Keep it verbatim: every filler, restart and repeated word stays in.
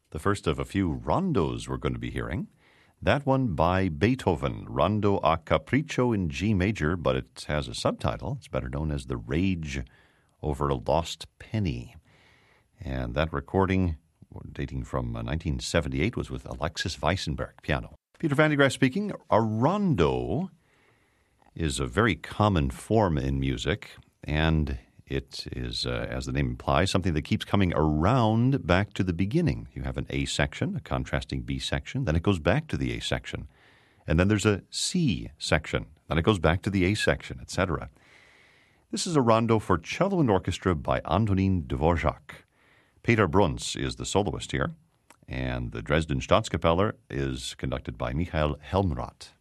the first of a few rondos we're going to be hearing. That one by Beethoven, Rondo a Capriccio in G major, but it has a subtitle. It's better known as The Rage Over a Lost Penny. And that recording, dating from nineteen seventy-eight, was with Alexis Weissenberg, piano. Peter Van de Graaff speaking. A rondo is a very common form in music, and it is, uh, as the name implies, something that keeps coming around back to the beginning. You have an A section, a contrasting B section, then it goes back to the A section. And then there's a C section, then it goes back to the A section, et cetera. This is a rondo for cello and orchestra by Antonin Dvorak. Peter Bruns is the soloist here, and the Dresden Staatskapelle is conducted by Michael Helmrath.